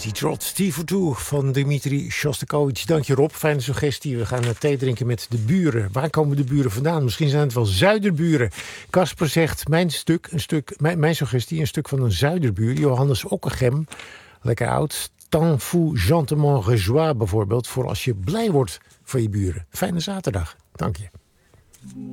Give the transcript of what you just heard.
Crazy Trot, Tea for Two van Dimitri Shostakovich. Dank je Rob, fijne suggestie. We gaan thee drinken met de buren. Waar komen de buren vandaan? Misschien zijn het wel zuiderburen. Kasper zegt, mijn suggestie, een stuk van een zuiderbuur. Johannes Ockegem, lekker oud. Tant fou gentiment rejoie bijvoorbeeld. Voor als je blij wordt van je buren. Fijne zaterdag, dank je.